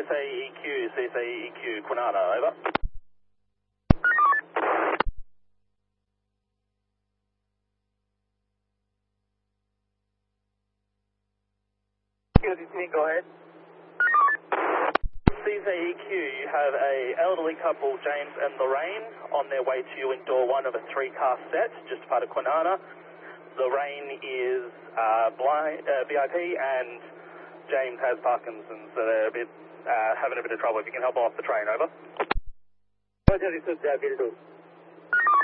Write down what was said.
CSAEQ, Kwinana, over. Go ahead. CSAEQ, you have a elderly couple, James and Lorraine, on their way to you in door 1 of a 3-car set, just part of Kwinana. Lorraine is VIP and James has Parkinson's, so they're having a bit of trouble. If you can help off the train, over. Roger, this is will do.